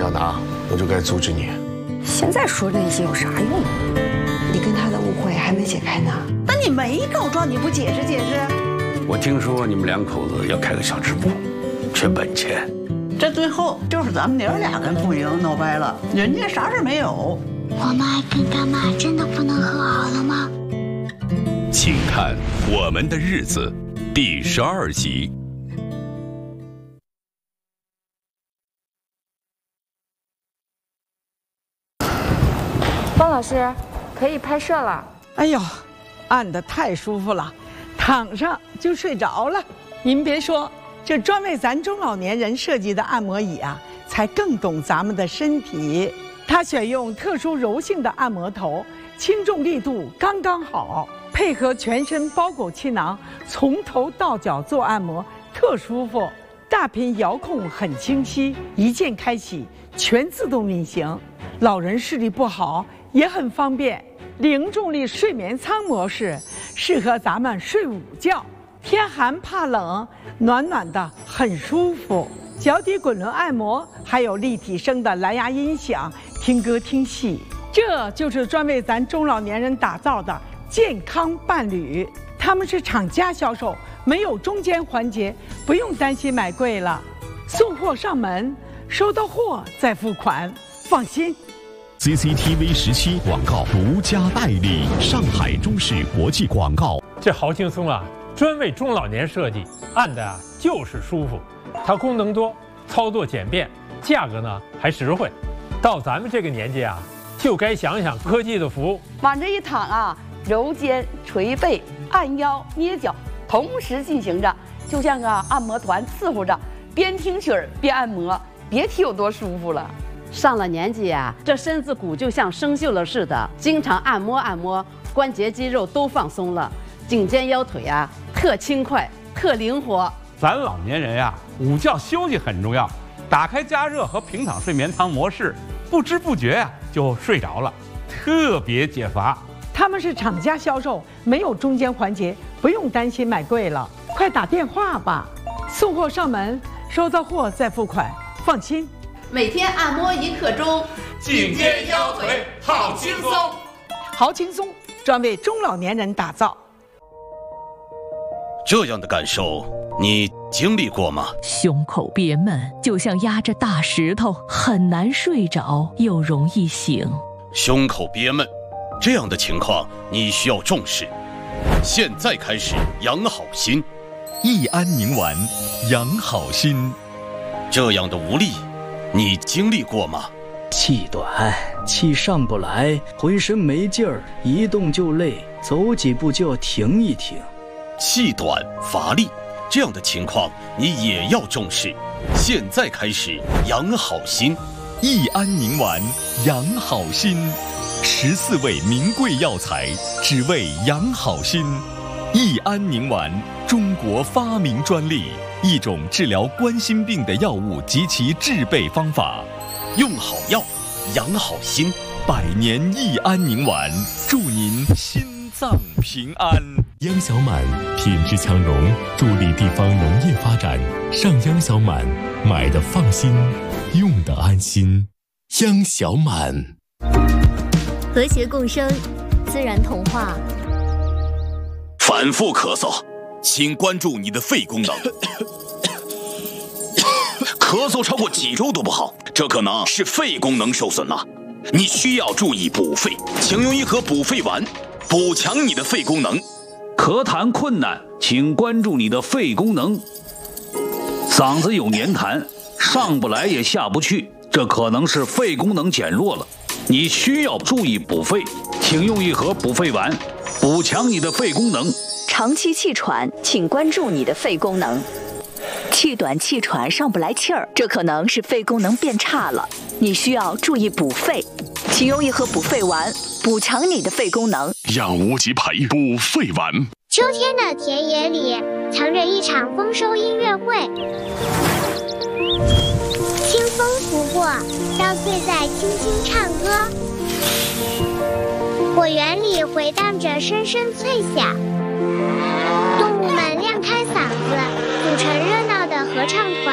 要拿，我就该阻止你。 现在说这些有啥用？ 你跟他的误会还没解开呢。 那你没告状，你不解释解释？ 我听说你们两口子要开个小吃铺，缺本钱。 这最后就是咱们娘俩跟傅莹闹掰了，人家啥事没有。 我妈跟干妈真的不能和好了吗？ 请看《我们的日子》第12集。 方老师，可以拍摄了。 哎呦，按得太舒服了，躺上就睡着了。您别说，这专为咱中老年人设计的按摩椅啊，才更懂咱们的身体。它选用特殊柔性的按摩头，轻重力度刚刚好，配合全身包裹气囊，从头到脚做按摩，特舒服。大屏遥控很清晰，一键开启，全自动运行。老人视力不好也很方便。零重力睡眠舱模式适合咱们睡午觉，天寒怕冷，暖暖的很舒服。脚底滚轮按摩，还有立体声的蓝牙音响，听歌听戏。这就是专为咱中老年人打造的健康伴侣。他们是厂家销售，没有中间环节，不用担心买贵了。送货上门，收到货再付款，放心。 CCTV 17广告独家代理，上海中视国际广告。 这好轻松啊，专为中老年设计，按的啊就是舒服。它功能多，操作简便，价格呢还实惠。到咱们这个年纪啊，就该想想科技的服务。 往这一躺啊，揉肩、捶背、按腰、捏脚，同时进行着，就像个按摩团伺候着，边听曲儿边按摩，别提有多舒服了。 上了年纪啊，这身子骨就像生锈了似的，经常按摩按摩，关节肌肉都放松了，颈肩腰腿啊特轻快、特灵活。 咱老年人呀，午觉休息很重要，打开加热和平躺睡眠舱模式，不知不觉呀就睡着了，特别解乏。 他们是厂家销售，没有中间环节，不用担心买贵了。快打电话吧，送货上门，收到货再付款，放心。 每天按摩1刻钟， 颈肩腰腿好轻松， 好轻松，专为中老年人打造。 这样的感受你经历过吗？ 胸口憋闷，就像压着大石头，很难睡着，又容易醒。 胸口憋闷，这样的情况你需要重视。现在开始养好心， 益安宁丸养好心。 这样的无力你经历过吗？ 气短，气上不来，浑身没劲儿，一动就累，走几步就要停一停。 气短乏力，这样的情况你也要重视。现在开始养好心， 益安宁丸养好心，14味名贵药材，只为养好心。益安宁丸，中国发明专利，一种治疗冠心病的药物及其制备方法。 用好药，养好心 ，100年益安宁丸，祝您心脏平安。央小满品质强融，助力地方农业发展。上央小满，买的放心，用的安心。央小满， 和谐共生，自然童话。 反复咳嗽，请关注你的肺功能。咳嗽超过几周都不好，这可能是肺功能受损了。你需要注意补肺，请用一盒补肺丸，补强你的肺功能。 咳痰困难，请关注你的肺功能。嗓子有黏痰，上不来也下不去，这可能是肺功能减弱了。你需要注意补肺，请用一盒补肺丸，补强你的肺功能。 长期气喘，请关注你的肺功能。气短气喘上不来气儿，这可能是肺功能变差了，你需要注意补肺，请用一盒补肺丸，补强你的肺功能。 养无极培补肺丸。 秋天的田野里藏着一场丰收音乐会，清风拂过，稻穗在轻轻唱歌，果园里回荡着声声脆响，动物们亮开嗓子，组成热闹的合唱团。